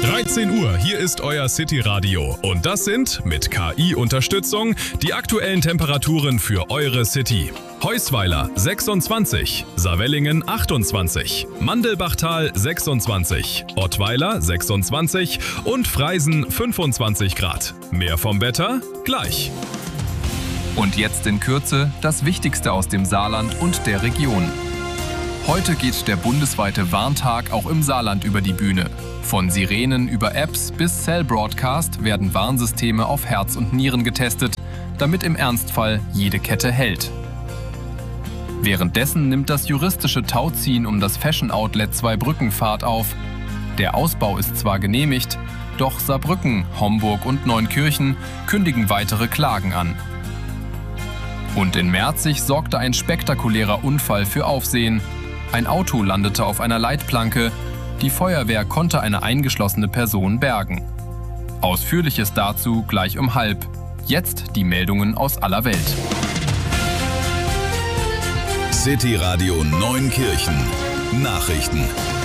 13 Uhr, hier ist euer City Radio. Und das sind, mit KI-Unterstützung, die aktuellen Temperaturen für eure City. Heusweiler 26, Saarwellingen 28, Mandelbachtal 26, Ottweiler 26 und Freisen 25 Grad. Mehr vom Wetter gleich. Und jetzt in Kürze das Wichtigste aus dem Saarland und der Region. Heute geht der bundesweite Warntag auch im Saarland über die Bühne. Von Sirenen über Apps bis Cell Broadcast werden Warnsysteme auf Herz und Nieren getestet, damit im Ernstfall jede Kette hält. Währenddessen nimmt das juristische Tauziehen um das Fashion-Outlet Zweibrücken Fahrt auf. Der Ausbau ist zwar genehmigt, doch Saarbrücken, Homburg und Neunkirchen kündigen weitere Klagen an. Und in Merzig sorgte ein spektakulärer Unfall für Aufsehen. Ein Auto landete auf einer Leitplanke. Die Feuerwehr konnte eine eingeschlossene Person bergen. Ausführliches dazu gleich um 12:30. Jetzt die Meldungen aus aller Welt. City Radio Neunkirchen. Nachrichten.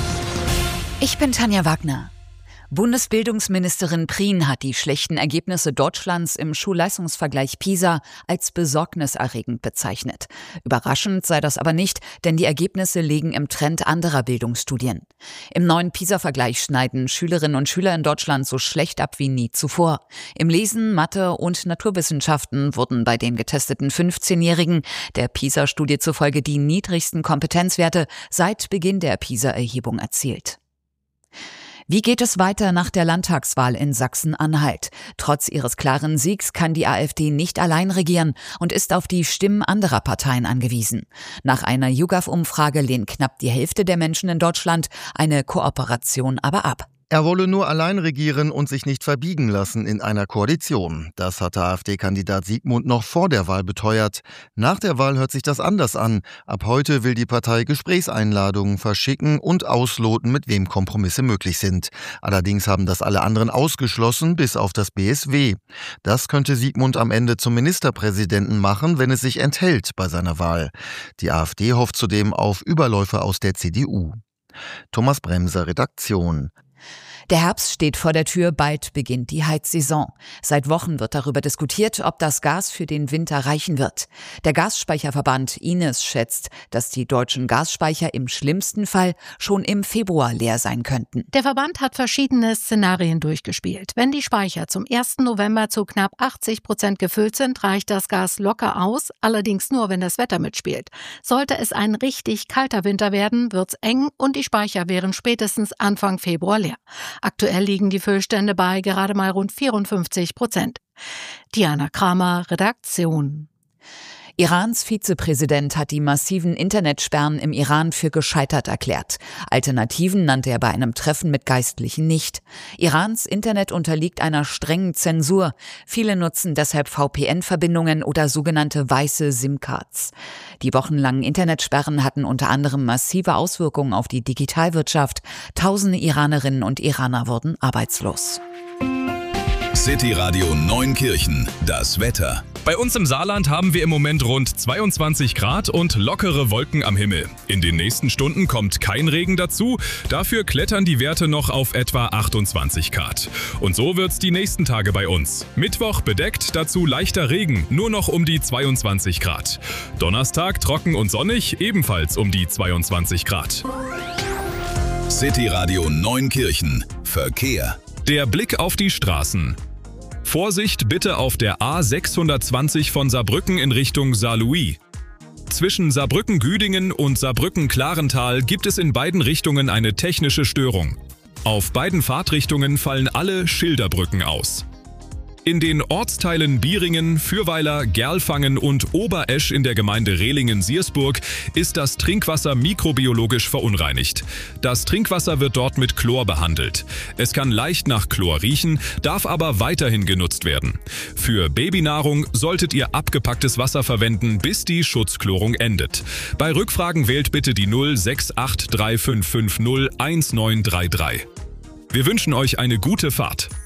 Ich bin Tanja Wagner. Bundesbildungsministerin Prien hat die schlechten Ergebnisse Deutschlands im Schulleistungsvergleich PISA als besorgniserregend bezeichnet. Überraschend sei das aber nicht, denn die Ergebnisse liegen im Trend anderer Bildungsstudien. Im neuen PISA-Vergleich schneiden Schülerinnen und Schüler in Deutschland so schlecht ab wie nie zuvor. Im Lesen, Mathe und Naturwissenschaften wurden bei den getesteten 15-Jährigen der PISA-Studie zufolge die niedrigsten Kompetenzwerte seit Beginn der PISA-Erhebung erzielt. Wie geht es weiter nach der Landtagswahl in Sachsen-Anhalt? Trotz ihres klaren Siegs kann die AfD nicht allein regieren und ist auf die Stimmen anderer Parteien angewiesen. Nach einer YouGov-Umfrage lehnt knapp die Hälfte der Menschen in Deutschland eine Kooperation aber ab. Er wolle nur allein regieren und sich nicht verbiegen lassen in einer Koalition. Das hatte AfD-Kandidat Siegmund noch vor der Wahl beteuert. Nach der Wahl hört sich das anders an. Ab heute will die Partei Gesprächseinladungen verschicken und ausloten, mit wem Kompromisse möglich sind. Allerdings haben das alle anderen ausgeschlossen, bis auf das BSW. Das könnte Siegmund am Ende zum Ministerpräsidenten machen, wenn es sich enthält bei seiner Wahl. Die AfD hofft zudem auf Überläufe aus der CDU. Thomas Bremser, Redaktion. Der Herbst steht vor der Tür, bald beginnt die Heizsaison. Seit Wochen wird darüber diskutiert, ob das Gas für den Winter reichen wird. Der Gasspeicherverband Ines schätzt, dass die deutschen Gasspeicher im schlimmsten Fall schon im Februar leer sein könnten. Der Verband hat verschiedene Szenarien durchgespielt. Wenn die Speicher zum 1. November zu knapp 80% gefüllt sind, reicht das Gas locker aus, allerdings nur, wenn das Wetter mitspielt. Sollte es ein richtig kalter Winter werden, wird's eng und die Speicher wären spätestens Anfang Februar leer. Aktuell liegen die Füllstände bei gerade mal rund 54%. Diana Kramer, Redaktion. Irans Vizepräsident hat die massiven Internetsperren im Iran für gescheitert erklärt. Alternativen nannte er bei einem Treffen mit Geistlichen nicht. Irans Internet unterliegt einer strengen Zensur. Viele nutzen deshalb VPN-Verbindungen oder sogenannte weiße SIM-Cards. Die wochenlangen Internetsperren hatten unter anderem massive Auswirkungen auf die Digitalwirtschaft. Tausende Iranerinnen und Iraner wurden arbeitslos. City Radio Neunkirchen. Das Wetter. Bei uns im Saarland haben wir im Moment rund 22 Grad und lockere Wolken am Himmel. In den nächsten Stunden kommt kein Regen dazu, dafür klettern die Werte noch auf etwa 28 Grad. Und so wird's die nächsten Tage bei uns. Mittwoch bedeckt, dazu leichter Regen, nur noch um die 22 Grad. Donnerstag trocken und sonnig, ebenfalls um die 22 Grad. City Radio Neunkirchen. Verkehr. Der Blick auf die Straßen. Vorsicht bitte auf der A620 von Saarbrücken in Richtung Saarlouis. Zwischen Saarbrücken-Güdingen und Saarbrücken-Klarental gibt es in beiden Richtungen eine technische Störung. Auf beiden Fahrtrichtungen fallen alle Schilderbrücken aus. In den Ortsteilen Bieringen, Fürweiler, Gerlfangen und Oberesch in der Gemeinde Rehlingen-Siersburg ist das Trinkwasser mikrobiologisch verunreinigt. Das Trinkwasser wird dort mit Chlor behandelt. Es kann leicht nach Chlor riechen, darf aber weiterhin genutzt werden. Für Babynahrung solltet ihr abgepacktes Wasser verwenden, bis die Schutzchlorung endet. Bei Rückfragen wählt bitte die 0683550 1933. Wir wünschen euch eine gute Fahrt.